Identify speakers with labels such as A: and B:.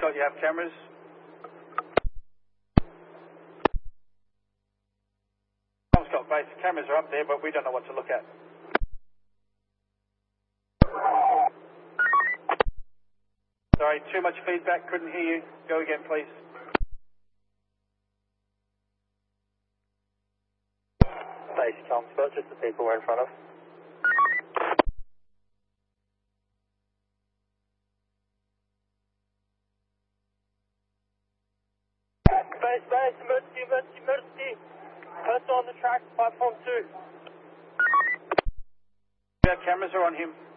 A: Scott, you have cameras? Scott, base, cameras are up there, but we don't know what to look at. Sorry, too much feedback, couldn't hear you. Go again, please.
B: Base, Tom Scott, just the people we're in front of. Base, emergency. Person on the track, platform 2.
A: Yeah, cameras are on him.